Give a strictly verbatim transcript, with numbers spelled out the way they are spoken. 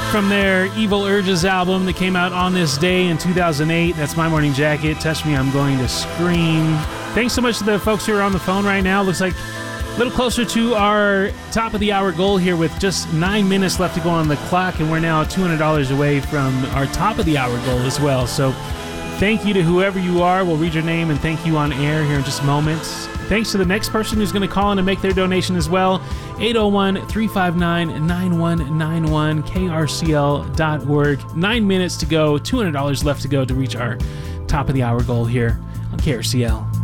from their Evil Urges album that came out on this day in two thousand eight. That's My Morning Jacket. Touch Me, I'm Going to Scream. Thanks so much to the folks who are on the phone right now. Looks like a little closer to our top of the hour goal here with just nine minutes left to go on the clock, and we're now two hundred dollars away from our top of the hour goal as well. So thank you to whoever you are. We'll read your name and thank you on air here in just moments. Thanks to the next person who's going to call in and make their donation as well. eight oh one, three five nine, nine one nine one, K R C L dot org. Nine minutes to go, two hundred dollars left to go to reach our top of the hour goal here on K R C L.